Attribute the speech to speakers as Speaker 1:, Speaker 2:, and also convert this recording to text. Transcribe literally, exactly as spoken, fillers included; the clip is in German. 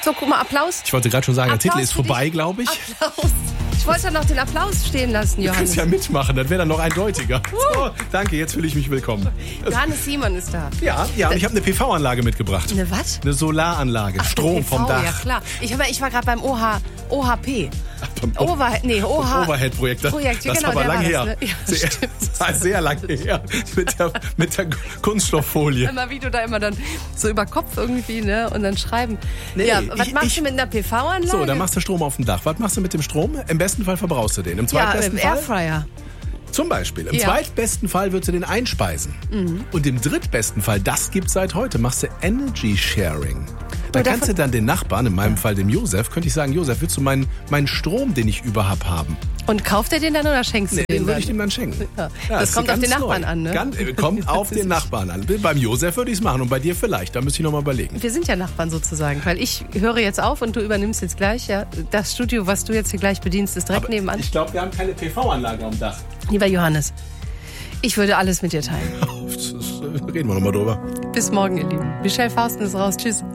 Speaker 1: So, guck mal, Applaus.
Speaker 2: Ich wollte gerade schon sagen,
Speaker 1: Applaus
Speaker 2: der Titel ist
Speaker 1: für dich.
Speaker 2: vorbei, glaube ich.
Speaker 1: Applaus. Ich wollte noch den Applaus stehen lassen,
Speaker 2: Du kannst
Speaker 1: Johannes.
Speaker 2: ja mitmachen, das wäre dann noch eindeutiger. So, danke, jetzt fühle ich mich willkommen.
Speaker 1: Johannes Simon ist da.
Speaker 2: Ja, ja, und ich habe eine P V-Anlage mitgebracht.
Speaker 1: Eine was?
Speaker 2: Eine Solaranlage,
Speaker 1: Ach,
Speaker 2: Strom
Speaker 1: P V,
Speaker 2: vom Dach.
Speaker 1: Ja, klar. Ich, hab, ich war gerade beim O H, O H P.
Speaker 2: Beim
Speaker 1: Overhead, nee, O H.
Speaker 2: Overhead-Projekt. Das,
Speaker 1: Projekt, ja,
Speaker 2: das
Speaker 1: genau,
Speaker 2: ist aber
Speaker 1: der
Speaker 2: lang
Speaker 1: war
Speaker 2: her.
Speaker 1: das, ne? Ja,
Speaker 2: sehr,
Speaker 1: stimmt.
Speaker 2: das war sehr lang her. Mit der, mit der Kunststofffolie.
Speaker 1: Immer wie du da immer dann so über Kopf irgendwie, ne? Und dann schreiben.
Speaker 2: Nee,
Speaker 1: ja, was
Speaker 2: ich-
Speaker 1: machst
Speaker 2: ich-
Speaker 1: du mit einer P V-Anlage?
Speaker 2: So, dann machst du Strom auf dem Dach. Was machst du mit dem Strom? Im besten Fall verbrauchst du den. Im
Speaker 1: ja,
Speaker 2: zweitbesten
Speaker 1: im
Speaker 2: Fall?
Speaker 1: Airfryer.
Speaker 2: Zum Beispiel. Im
Speaker 1: Ja.
Speaker 2: zweitbesten Fall würdest du den einspeisen. Mhm. Und im drittbesten Fall, das gibt's seit heute, machst du Energy Sharing. Da
Speaker 1: Oh, davon-
Speaker 2: kannst du dann den Nachbarn, in meinem Fall dem Josef, könnte ich sagen, Josef, willst du meinen, meinen Strom, den ich überhaupt haben?
Speaker 1: Und kauft er den dann oder schenkst du
Speaker 2: Nee,
Speaker 1: den
Speaker 2: den würde
Speaker 1: dann?
Speaker 2: ich ihm dann schenken.
Speaker 1: Ja.
Speaker 2: Ja,
Speaker 1: Das
Speaker 2: ist
Speaker 1: kommt auf
Speaker 2: ganz
Speaker 1: den Nachbarn
Speaker 2: neu.
Speaker 1: an, ne?
Speaker 2: Ganz, äh, kommt auf den Nachbarn an. Beim Josef würde ich es machen und bei dir vielleicht. Da müsste ich noch mal überlegen.
Speaker 1: Wir sind ja Nachbarn sozusagen, weil ich höre jetzt auf und du übernimmst jetzt gleich. Ja, das Studio, was du jetzt hier gleich bedienst, ist direkt
Speaker 2: Aber
Speaker 1: nebenan.
Speaker 2: ich glaube, wir haben keine P V-Anlage am Dach.
Speaker 1: Lieber Johannes, ich würde alles mit dir teilen.
Speaker 2: Das, das, Reden wir noch mal drüber.
Speaker 1: Bis morgen, ihr Lieben. Michelle Fausten ist raus. Tschüss.